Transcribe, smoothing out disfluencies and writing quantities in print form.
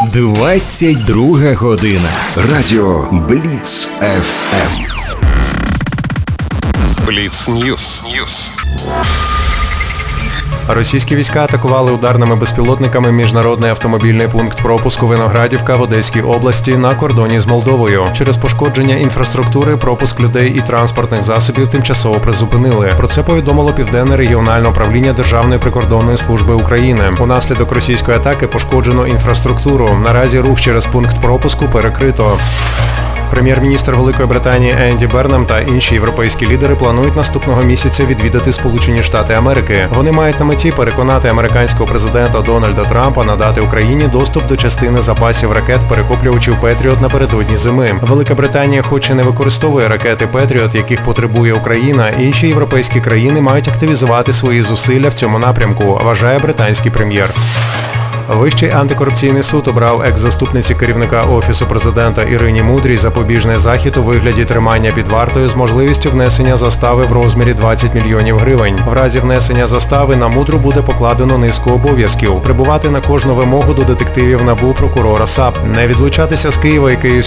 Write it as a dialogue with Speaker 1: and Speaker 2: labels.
Speaker 1: 22 година.
Speaker 2: Радіо Бліц ФМ.
Speaker 3: Бліц Ньюс.
Speaker 4: Російські війська атакували ударними безпілотниками міжнародний автомобільний пункт пропуску Виноградівка в Одеській області на кордоні з Молдовою. Через пошкодження інфраструктури пропуск людей і транспортних засобів тимчасово призупинили. Про це повідомило Південне регіональне управління Державної прикордонної служби України. Унаслідок російської атаки пошкоджено інфраструктуру. Наразі рух через пункт пропуску перекрито. Прем'єр-міністр Великої Британії Енді Бернам та інші європейські лідери планують наступного місяця відвідати Сполучені Штати Америки. Вони мають на меті переконати американського президента Дональда Трампа надати Україні доступ до частини запасів ракет-перехоплювачів «Петріот» напередодні зими. Велика Британія хоч і не використовує ракети «Петріот», яких потребує Україна, інші європейські країни мають активізувати свої зусилля в цьому напрямку, вважає британський прем'єр. Вищий антикорупційний суд обрав екс-заступниці керівника Офісу президента Ірині Мудрій запобіжний захід у вигляді тримання під вартою з можливістю внесення застави в розмірі 20 мільйонів гривень. В разі внесення застави на Мудру буде покладено низку обов'язків. Прибувати на кожну вимогу до детективів НАБУ, прокурора САП, не відлучатися з Києва і Київської